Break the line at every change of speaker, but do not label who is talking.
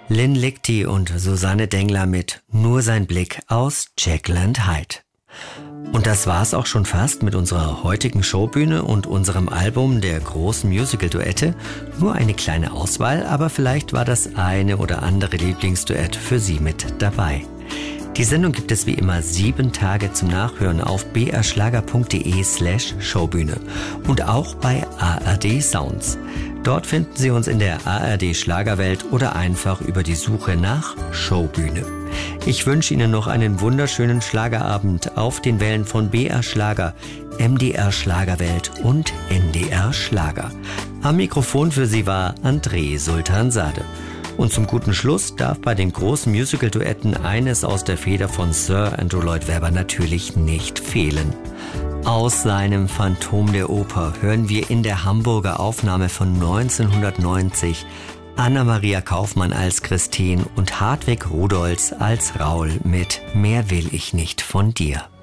Lynn Lichty und Susanne Dengler mit Nur sein Blick aus Jekyll and Hyde. Und das war's auch schon fast mit unserer heutigen Showbühne und unserem Album der großen Musical-Duette. Nur eine kleine Auswahl, aber vielleicht war das eine oder andere Lieblingsduett für Sie mit dabei. Die Sendung gibt es wie immer 7 Tage zum Nachhören auf brschlager.de/Showbühne und auch bei ARD Sounds. Dort finden Sie uns in der ARD Schlagerwelt oder einfach über die Suche nach Showbühne. Ich wünsche Ihnen noch einen wunderschönen Schlagerabend auf den Wellen von BR Schlager, MDR Schlagerwelt und NDR Schlager. Am Mikrofon für Sie war André Sultansade. Und zum guten Schluss darf bei den großen Musical-Duetten eines aus der Feder von Sir Andrew Lloyd Webber natürlich nicht fehlen. Aus seinem Phantom der Oper hören wir in der Hamburger Aufnahme von 1990 Anna-Maria Kaufmann als Christine und Hartwig Rudolz als Raul mit Mehr will ich nicht von dir.